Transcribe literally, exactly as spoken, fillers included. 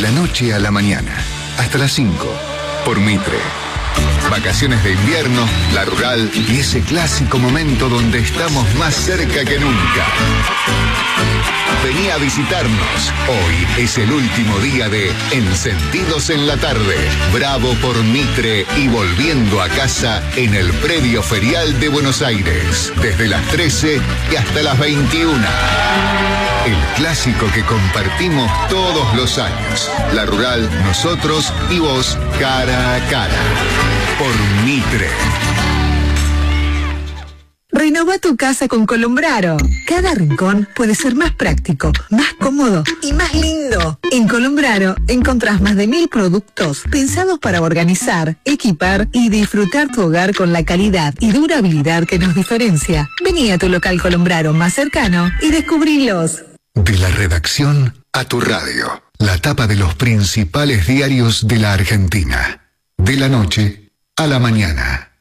la noche a la mañana, hasta las cinco, por Mitre. Vacaciones de invierno, la rural y ese clásico momento donde estamos más cerca que nunca. Vení a visitarnos. Hoy es el último día de Encendidos en la Tarde. Bravo por Mitre y volviendo a casa en el predio ferial de Buenos Aires. Desde las trece y hasta las veintiuna. El clásico que compartimos todos los años. La rural, nosotros y vos cara a cara. Por Mitre. Renova tu casa con Colombraro. Cada rincón puede ser más práctico, más cómodo y más lindo. En Colombraro encontrás más de mil productos pensados para organizar, equipar y disfrutar tu hogar con la calidad y durabilidad que nos diferencia. Vení a tu local Colombraro más cercano y descubrilos. De la redacción a tu radio. La tapa de los principales diarios de la Argentina. De la noche a la mañana.